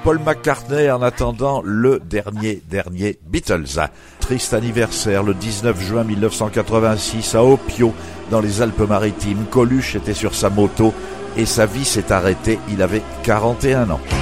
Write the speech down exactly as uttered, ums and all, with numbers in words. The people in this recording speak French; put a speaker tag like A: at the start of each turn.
A: Paul McCartney en attendant le dernier, dernier Beatles. Triste anniversaire, le dix-neuf juin mille neuf cent quatre-vingt-six, à Opio, dans les Alpes-Maritimes. Coluche était sur sa moto et sa vie s'est arrêtée, il avait quarante et un ans.